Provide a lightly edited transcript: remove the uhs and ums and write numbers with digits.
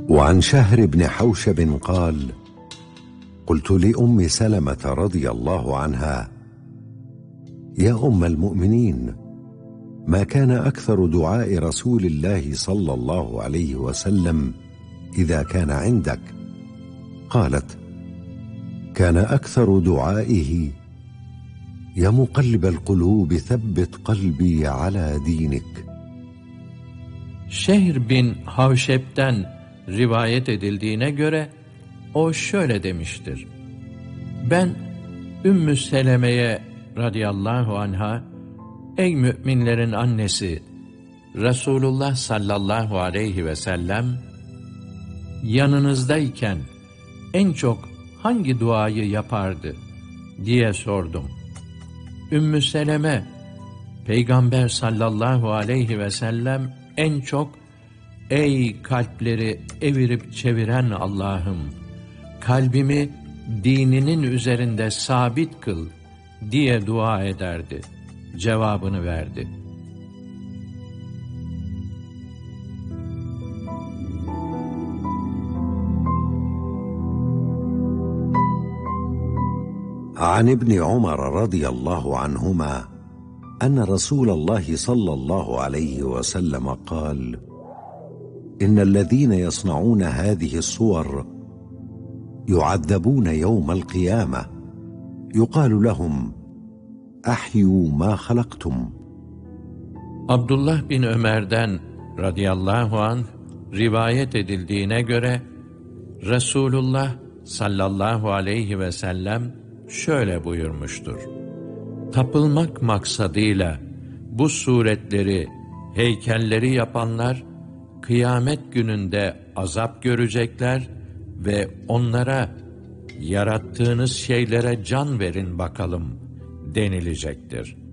وعن شهر بن حوشب قال: قلت لأم سلمة رضي الله عنها: يا أم المؤمنين، ما كان أكثر دعاء رسول الله صلى الله عليه وسلم إذا كان عندك؟ قالت: كان أكثر دعائه: يا مقلب القلوب ثبت قلبي على دينك. Şehr bin Havşeb'den rivayet edildiğine göre o şöyle demiştir: Ben Ümmü Seleme'ye radıyallahu anha, ey müminlerin annesi, Resulullah sallallahu aleyhi ve sellem yanınızdayken en çok hangi duayı yapardı diye sordum. Ümmü Seleme, Peygamber sallallahu aleyhi ve sellem en çok ey kalpleri evirip çeviren Allah'ım, kalbimi dininin üzerinde sabit kıl diye dua ederdi cevabını verdi. عن ابن عمر رضي الله عنهما أن رسول الله صلى الله عليه وسلم قال: إن الذين يصنعون هذه الصور يعذبون يوم القيامة، يقال لهم: أحيوا ما خلقتم. Abdullah bin Ömer'den radıyallahu anh rivayet edildiğine göre Resulullah sallallahu aleyhi ve sellem şöyle buyurmuştur: Tapılmak maksadıyla bu suretleri, heykelleri yapanlar kıyamet gününde azap görecekler ve onlara yarattığınız şeylere can verin bakalım denilecektir.